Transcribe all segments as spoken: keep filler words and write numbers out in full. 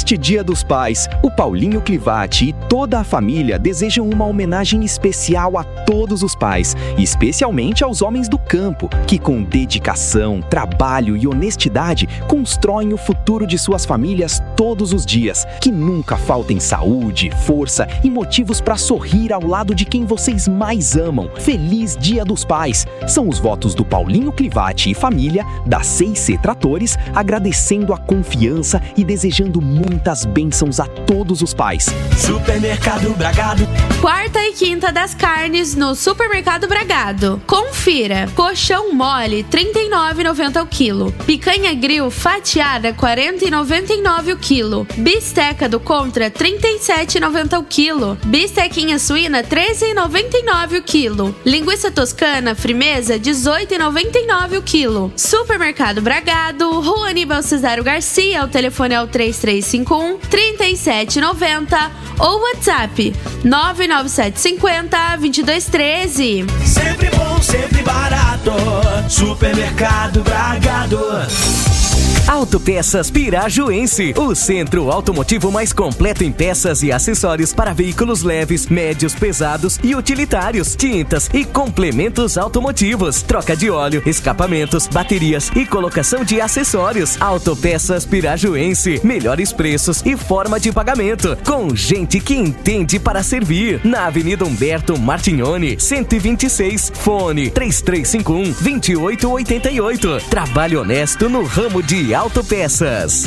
Neste Dia dos Pais, o Paulinho Clivati e toda a família desejam uma homenagem especial a todos os pais, especialmente aos homens do campo, que com dedicação, trabalho e honestidade constroem o futuro de suas famílias todos os dias. Que nunca faltem saúde, força e motivos para sorrir ao lado de quem vocês mais amam. Feliz Dia dos Pais! São os votos do Paulinho Clivati e família, da C e C Tratores, agradecendo a confiança e desejando muitas bênçãos a todos os pais. Supermercado Bragado. Quarta e quinta das carnes no Supermercado Bragado. Confira. Colchão mole, trinta e nove reais e noventa centavos o quilo. Picanha grill fatiada, quarenta reais e noventa e nove centavos o quilo. Bisteca do Contra, trinta e sete reais e noventa centavos o quilo. Bistequinha suína, treze reais e noventa e nove centavos o quilo. Linguiça toscana Frimeza, dezoito reais e noventa e nove centavos o quilo. Supermercado Bragado, Rua Aníbal Cesário Garcia, o telefone é o três três cinco um, três sete nove zero ou WhatsApp nove nove sete cinco zero, dois dois um três. Sempre bom, sempre barato. Supermercado Bragado. Autopeças Pirajuense, o centro automotivo mais completo em peças e acessórios para veículos leves, médios, pesados e utilitários, tintas e complementos automotivos, troca de óleo, escapamentos, baterias e colocação de acessórios. Autopeças Pirajuense, melhores preços e forma de pagamento, com gente que entende para servir. Na Avenida Humberto Martignoni, cento e vinte e seis, fone três três cinco um, dois oito oito oito. Trabalho honesto no ramo de autopeças.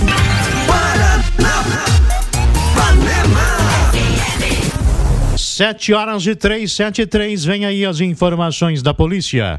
Sete horas e três, sete e três, vem aí as informações da polícia.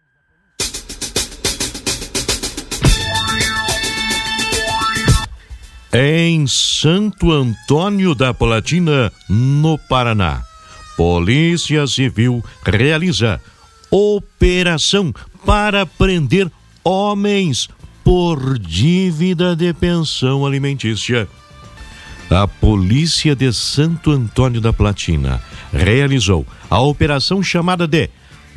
Em Santo Antônio da Platina, no Paraná, Polícia Civil realiza operação para prender homens por dívida de pensão alimentícia. A Polícia de Santo Antônio da Platina realizou a operação chamada de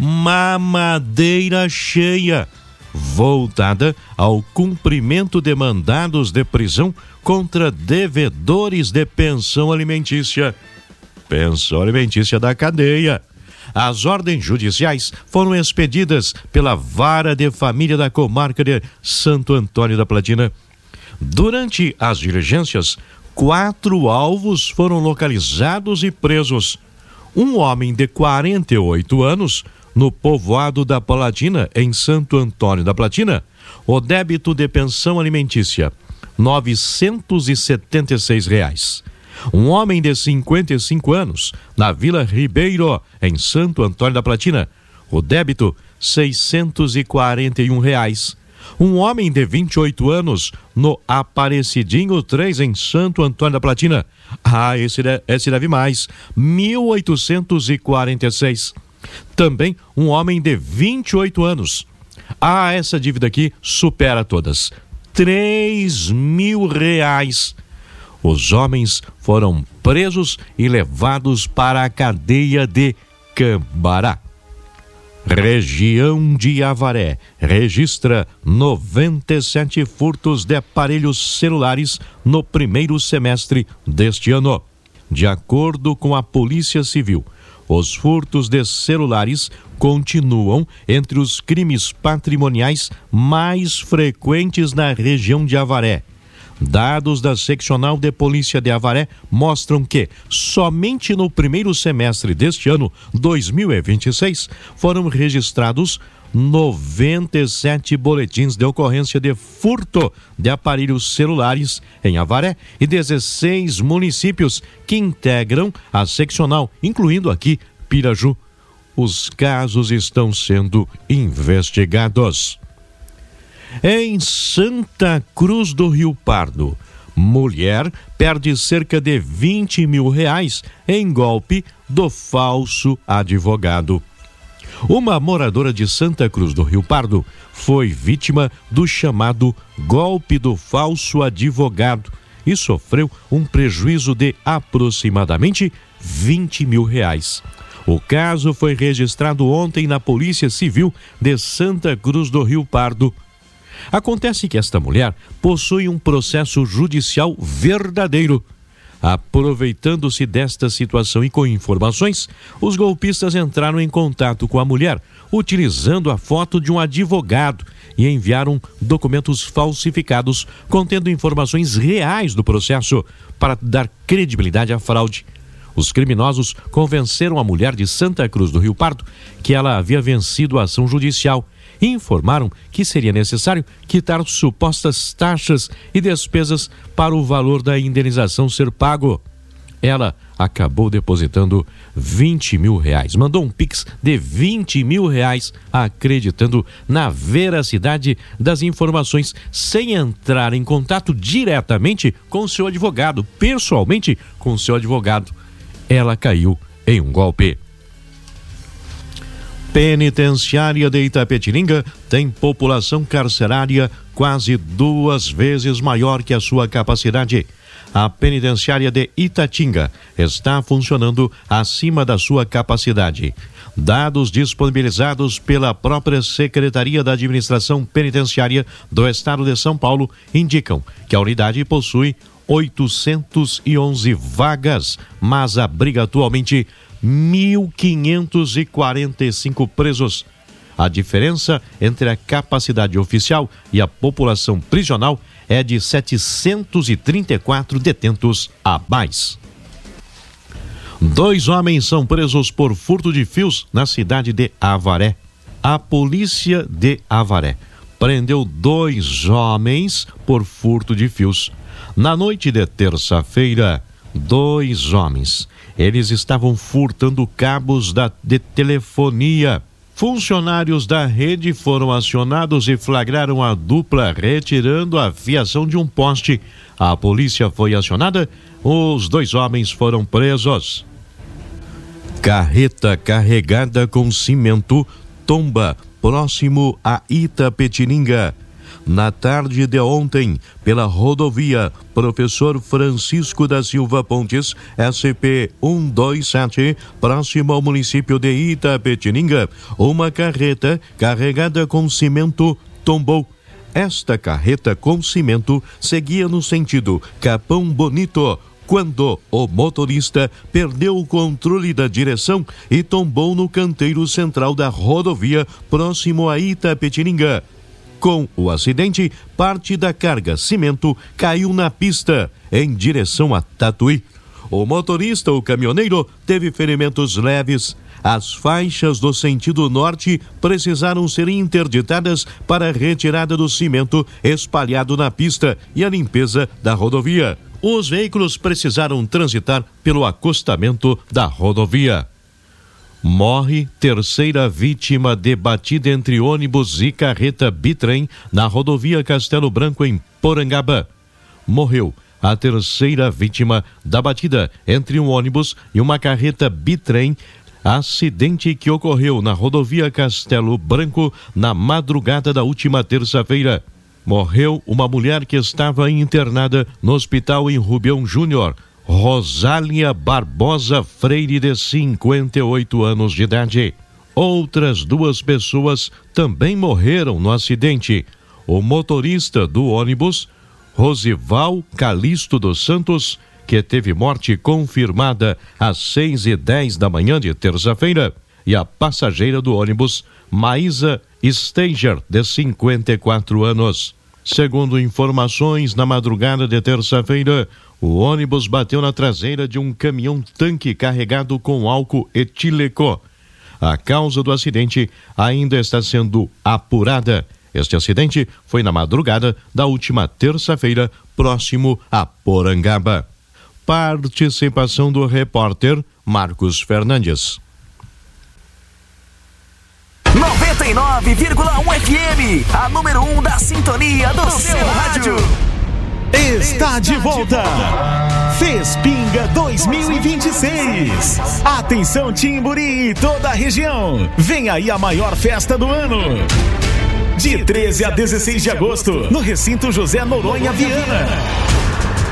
Mamadeira Cheia, voltada ao cumprimento de mandados de prisão contra devedores de pensão alimentícia. Pensão alimentícia da cadeia. As ordens judiciais foram expedidas pela Vara de Família da Comarca de Santo Antônio da Platina. Durante as diligências, quatro alvos foram localizados e presos. Um homem de quarenta e oito anos, no povoado da Platina, em Santo Antônio da Platina, o débito de pensão alimentícia, novecentos e setenta e seis reais. Um homem de cinquenta e cinco anos, na Vila Ribeiro, em Santo Antônio da Platina, o débito, seiscentos e quarenta e um reais. Um homem de vinte e oito anos, no Aparecidinho três, em Santo Antônio da Platina, ah, esse, esse deve mais, mil oitocentos e quarenta e seis. Também um homem de vinte e oito anos. Ah, essa dívida aqui supera todas, três mil reais. Os homens foram presos e levados para a cadeia de Cambará. Região de Avaré registra noventa e sete furtos de aparelhos celulares no primeiro semestre deste ano. De acordo com a Polícia Civil, os furtos de celulares continuam entre os crimes patrimoniais mais frequentes na região de Avaré. Dados da Seccional de Polícia de Avaré mostram que, somente no primeiro semestre deste ano, dois mil e vinte e seis, foram registrados noventa e sete boletins de ocorrência de furto de aparelhos celulares em Avaré e dezesseis municípios que integram a seccional, incluindo aqui Piraju. Os casos estão sendo investigados. Em Santa Cruz do Rio Pardo, mulher perde cerca de vinte mil reais em golpe do falso advogado. Uma moradora de Santa Cruz do Rio Pardo foi vítima do chamado golpe do falso advogado e sofreu um prejuízo de aproximadamente vinte mil reais. O caso foi registrado ontem na Polícia Civil de Santa Cruz do Rio Pardo. Acontece que esta mulher possui um processo judicial verdadeiro. Aproveitando-se desta situação e com informações, os golpistas entraram em contato com a mulher, utilizando a foto de um advogado e enviaram documentos falsificados contendo informações reais do processo para dar credibilidade à fraude. Os criminosos convenceram a mulher de Santa Cruz do Rio Pardo que ela havia vencido a ação judicial e informaram que seria necessário quitar supostas taxas e despesas para o valor da indenização ser pago. Ela acabou depositando vinte mil reais, mandou um pix de vinte mil reais, acreditando na veracidade das informações, sem entrar em contato diretamente com seu advogado, pessoalmente com seu advogado. Ela caiu em um golpe. Penitenciária de Itapetininga tem população carcerária quase duas vezes maior que a sua capacidade. A penitenciária de Itatinga está funcionando acima da sua capacidade. Dados disponibilizados pela própria Secretaria da Administração Penitenciária do Estado de São Paulo indicam que a unidade possui oitocentas e onze vagas, mas abriga atualmente mil quinhentos e quarenta e cinco presos. A diferença entre a capacidade oficial e a população prisional é de setecentos e trinta e quatro detentos a mais. Dois homens são presos por furto de fios na cidade de Avaré. A polícia de Avaré prendeu dois homens por furto de fios. Na noite de terça-feira, dois homens, eles estavam furtando cabos da, de telefonia. Funcionários da rede foram acionados e flagraram a dupla retirando a fiação de um poste. A polícia foi acionada, os dois homens foram presos. Carreta carregada com cimento tomba próximo a Itapetininga. Na tarde de ontem, pela rodovia Professor Francisco da Silva Pontes, S P cento e vinte e sete, próximo ao município de Itapetininga, uma carreta carregada com cimento tombou. Esta carreta com cimento seguia no sentido Capão Bonito, quando o motorista perdeu o controle da direção e tombou no canteiro central da rodovia próximo a Itapetininga. Com o acidente, parte da carga cimento caiu na pista, em direção a Tatuí. O motorista, o caminhoneiro, teve ferimentos leves. As faixas do sentido norte precisaram ser interditadas para a retirada do cimento espalhado na pista e a limpeza da rodovia. Os veículos precisaram transitar pelo acostamento da rodovia. Morre terceira vítima de batida entre ônibus e carreta bitrem na rodovia Castelo Branco, em Porangaba. Morreu a terceira vítima da batida entre um ônibus e uma carreta bitrem, acidente que ocorreu na rodovia Castelo Branco na madrugada da última terça-feira. Morreu uma mulher que estava internada no hospital em Rubião Júnior, Rosália Barbosa Freire, de cinquenta e oito anos de idade. Outras duas pessoas também morreram no acidente. O motorista do ônibus, Rosival Calixto dos Santos, que teve morte confirmada às seis e dez da manhã de terça-feira, e a passageira do ônibus, Maísa Steiger, de cinquenta e quatro anos. Segundo informações, na madrugada de terça-feira, o ônibus bateu na traseira de um caminhão-tanque carregado com álcool etílico. A causa do acidente ainda está sendo apurada. Este acidente foi na madrugada da última terça-feira, próximo a Porangaba. Participação do repórter Marcos Fernandes. noventa e nove vírgula um F M, a número um da sintonia do, do seu rádio. Está de volta. Fespinga dois mil e vinte e seis. Atenção, Timburi e toda a região. Vem aí a maior festa do ano. De treze a dezesseis de agosto, no recinto José Noronha Viana.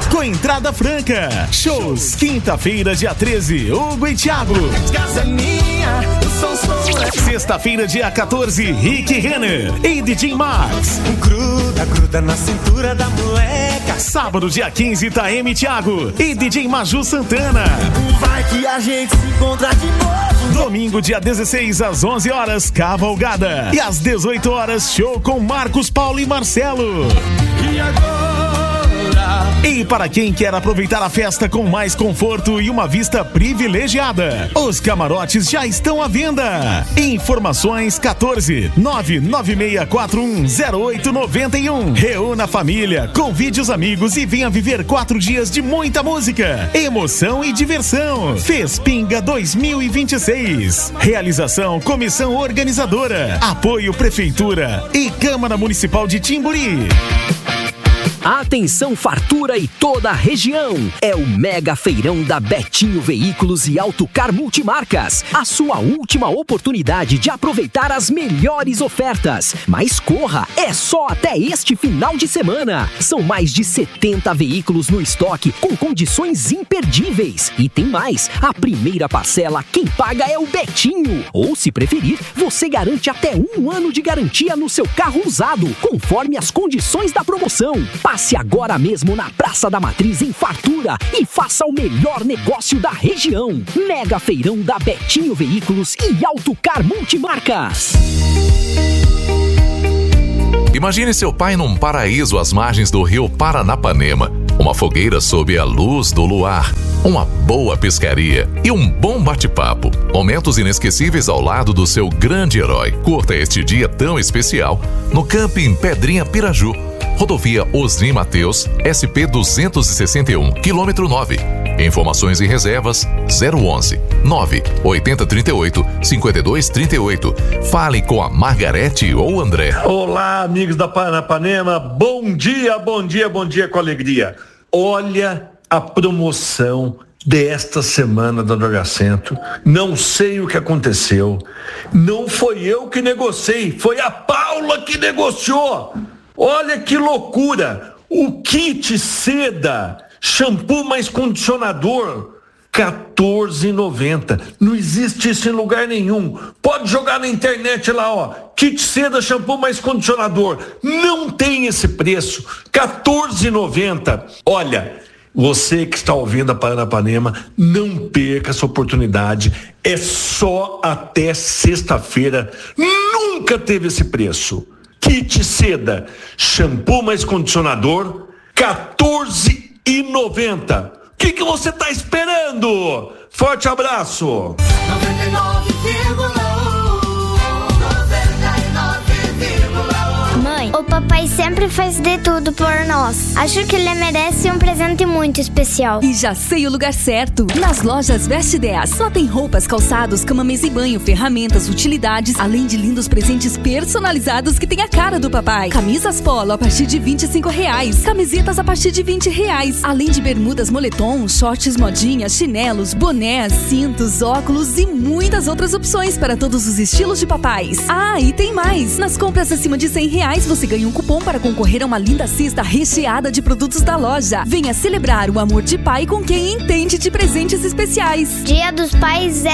com entrada franca. Shows, quinta-feira, dia treze, Hugo e Thiago. Casa minha, o som som. Sexta-feira, dia quatorze, Rick Renner e D J Max. Gruda, gruda na cintura da moleca. Sábado, dia quinze, Taeme Thiago e D J Maju Santana. Vai que a gente se encontra de novo. Domingo, dia dezesseis, às onze horas, Cavalgada. E às dezoito horas, show com Marcos Paulo e Marcelo. E agora? E para quem quer aproveitar a festa com mais conforto e uma vista privilegiada, os camarotes já estão à venda. Informações quatorze, nove nove seis quatro um zero oito nove um. Reúna a família, convide os amigos e venha viver quatro dias de muita música, emoção e diversão. Fespinga dois mil e vinte e seis. Realização Comissão Organizadora. Apoio Prefeitura e Câmara Municipal de Timburi. Atenção Fartura e toda a região, é o mega feirão da Betinho Veículos e Autocar Multimarcas, a sua última oportunidade de aproveitar as melhores ofertas. Mas corra, é só até este final de semana. São mais de setenta veículos no estoque com condições imperdíveis. E tem mais, a primeira parcela quem paga é o Betinho. Ou se preferir, você garante até um ano de garantia no seu carro usado, conforme as condições da promoção. Passe agora mesmo na Praça da Matriz em Fartura e faça o melhor negócio da região. Mega feirão da Betinho Veículos e Autocar Multimarcas. Imagine seu pai num paraíso às margens do rio Paranapanema. Uma fogueira sob a luz do luar, uma boa pescaria e um bom bate-papo. Momentos inesquecíveis ao lado do seu grande herói. Curta este dia tão especial no Camping Pedrinha Piraju. Rodovia Osni Mateus, S P duzentos e sessenta e um, quilômetro nove. Informações e reservas zero onze, nove oitenta trinta e oito, cinquenta e dois trinta e oito. Fale com a Margarete ou André. Olá, amigos da Paranapanema. Bom dia, bom dia, bom dia com alegria. Olha a promoção desta semana da Droga Centro. Não sei o que aconteceu. Não foi eu que negociei, foi a Paula que negociou. Olha que loucura! O kit seda, shampoo mais condicionador, quatorze reais e noventa centavos. Não existe isso em lugar nenhum. Pode jogar na internet lá, ó. Kit seda, shampoo mais condicionador. Não tem esse preço. quatorze reais e noventa centavos. Olha, você que está ouvindo a Paranapanema, não perca essa oportunidade. É só até sexta-feira. Nunca teve esse preço. Kit seda, shampoo mais condicionador, quatorze reais e noventa centavos. O que que você está esperando? Forte abraço. noventa e nove vírgula um, noventa e nove vírgula um. Mãe, o papai sempre faz de tudo por nós. Acho que ele merece um presente muito especial. E já sei o lugar certo. Nas lojas Veste dez. Só tem roupas, calçados, cama, mesa e banho, ferramentas, utilidades, além de lindos presentes personalizados que tem a cara do papai. Camisas polo a partir de vinte e cinco reais. Camisetas a partir de vinte reais. Além de bermudas, moletom, shorts, modinha, chinelos, bonés, cintos, óculos e muitas outras opções para todos os estilos de papais. Ah, e tem mais. Nas compras acima de cem reais, você ganha um cupom para concorrer a uma linda cesta recheada de produtos da loja. Venha celebrar o amor de pai com quem entende de presentes especiais. Dia dos Pais é